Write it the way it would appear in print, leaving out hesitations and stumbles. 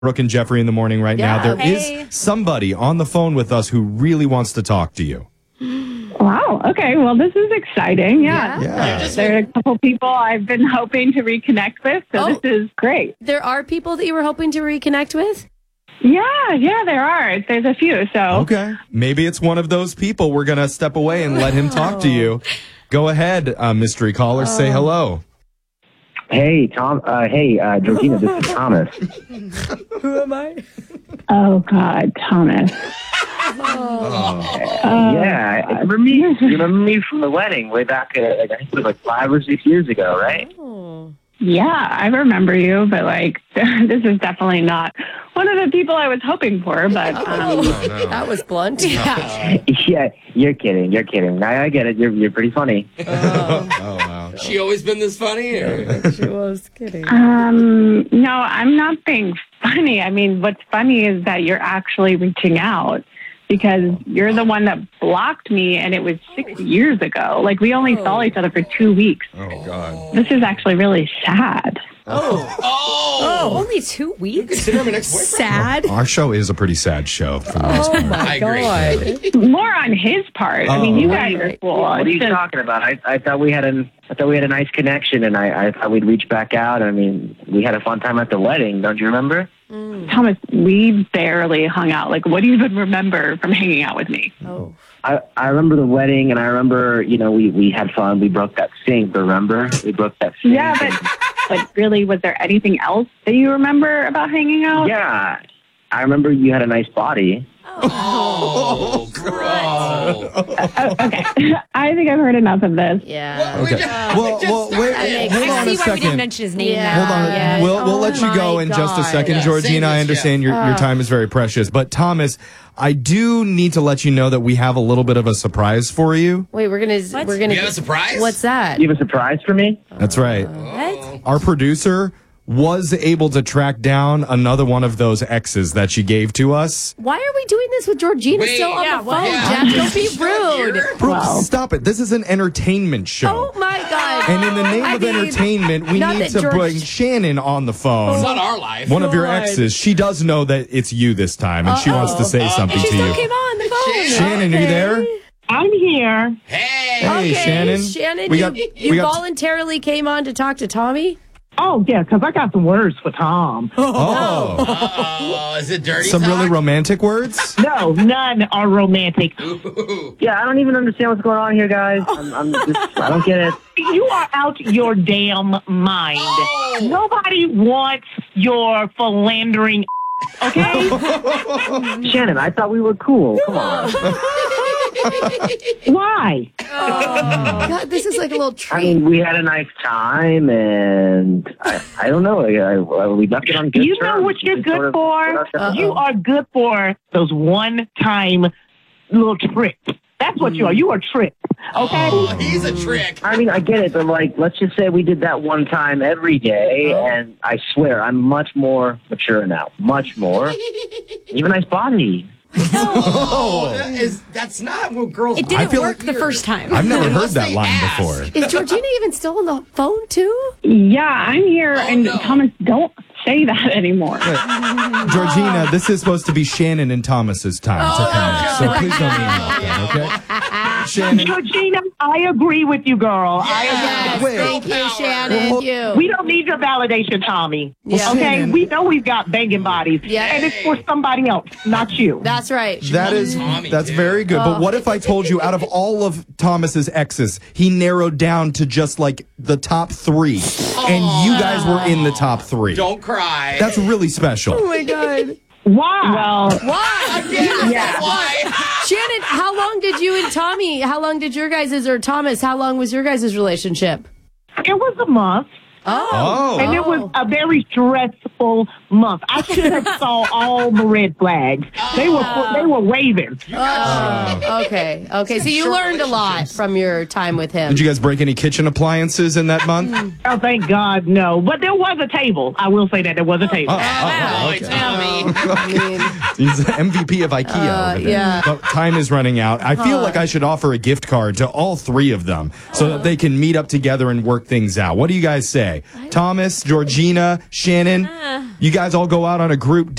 Brooke and Jeffrey in the morning right now. There is somebody on the phone with us who really wants to talk to you. Wow. Okay. Well, this is exciting. Yeah. There are a couple people I've been hoping to reconnect with, so this is great. There are people that you were hoping to reconnect with? Yeah, there are. There's a few, so. Okay. Maybe it's one of those people. We're going to step away and let him talk to you. Go ahead, mystery caller. Say hello. Hey, Georgina, this is Thomas. Who am I? Oh, God, Thomas. Yeah, remember me? You remember me from the wedding way back, I think it was like 5 or 6 years ago, right? Oh. Yeah, I remember you, but this is definitely not one of the people I was hoping for, but That was blunt. Yeah. Yeah, you're kidding. I get it. You're pretty funny. Oh, wow. She always been this funny? Or? She was kidding. No, I'm not being funny. I mean, what's funny is that you're actually reaching out because you're the one that blocked me, and it was 6 years ago. We only saw each other for 2 weeks. Oh, God. This is actually really sad. Only 2 weeks? Consider him an ex-boyfriend? Sad? Our show is a pretty sad show. For the most part. My I agree. God. More on his part. I mean, you guys are cool. What are you It's just- talking about? I thought we had a nice connection, and I thought we'd reach back out. I mean, we had a fun time at the wedding. Don't you remember? Thomas, we barely hung out. What do you even remember from hanging out with me? Oh. I remember the wedding, and I remember, we had fun. We broke that sink, remember? We broke that sink. Yeah, but really, was there anything else that you remember about hanging out? Yeah. I remember you had a nice body. Oh, bro. Okay. I think I've heard enough of this. Yeah. Okay. Well, wait, hold on a I see why we didn't second. mention his name. Yeah. Hold on. Yeah. We'll let you go my in just a God. second, Yeah, Georgina. same I as understand Jeff. your time is very precious. But Thomas, I do need to let you know that we have a little bit of a surprise for you. Wait, we're gonna. You have a surprise? What's that? You have a surprise for me? That's right. What? Our producer was able to track down another one of those exes that she gave to us. Why are we doing this with Georgina Wait, still on yeah, the what- phone? yeah. Jeff, don't be rude. Here? Brooke, stop it. This is an entertainment show. Oh my God. And in the name I of mean, entertainment, we not need that to George- bring Shannon on the phone. It's not our life. One of your God. exes. She does know that it's you this time, and she wants to say something She to still you. came on the phone. Shannon, are you there? I'm here. Hey. Hey, Shannon. Shannon, We got- you we got- voluntarily came on to talk to Tommy? Oh, yeah, because I got some words for Tom. Oh, Oh, is it dirty some talk? really romantic words? No, none are romantic. Ooh. Yeah, I don't even understand what's going on here, guys. I don't get it. You are out your damn mind. Oh. Nobody wants your philandering, okay? Shannon, I thought we were cool. Come on. Why? God, this is like a little I treat. mean, we had a nice time, and I don't know. We left it on good You terms. know what you're We sort good of for? put ourselves- You are good for those one-time little tricks. That's what you are. You are tricked, okay? Oh, he's a trick. I mean, I get it, but let's just say we did that one time every day, and I swear I'm much more mature now. Much more. You have a nice body. Oh, that's not what girls It do. didn't feel work like- the first time. I've never heard Unless that they line ask. before. Is Georgina even still on the phone too? Yeah, I'm here. And no. Thomas, don't say that anymore. Georgina, this is supposed to be Shannon and Thomas's time to come in, so please don't mean that, okay? Shannon, Georgina, I agree with you, girl. Yes, Wait. thank you, Shannon. Well, you. We don't need your validation, Tommy. Yeah. Okay? Shannon. We know we've got banging bodies. Yeah. And it's for somebody else, not you. That's right. that's very good. But what if I told you out of all of Thomas's exes, he narrowed down to just the top 3, and you guys were in the top 3. Don't cry. That's really special. Oh my God. Why? Well, Why? Why? Shannon, how long did you and Tommy, how long did your guys' or Thomas, how long was your guys' relationship? It was a month. Oh. And it was a very stressful month. I should have saw all the red flags. They were waving. Okay. So you Short learned a lot relationships. from your time with him. Did you guys break any kitchen appliances in that month? Oh, thank God, no. But there was a table. I will say that there was a table. Oh, okay. Tommy. He's the MVP of IKEA. over there. yeah. But time is running out. I feel like I should offer a gift card to all three of them so that they can meet up together and work things out. What do you guys say? Thomas, Georgina, Shannon, you guys all go out on a group